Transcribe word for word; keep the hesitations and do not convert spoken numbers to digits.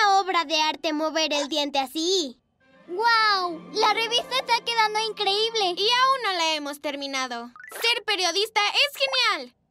una obra de arte mover el diente así. ¡Guau! La revista está quedando increíble. Y aún no la hemos terminado. Ser periodista es genial.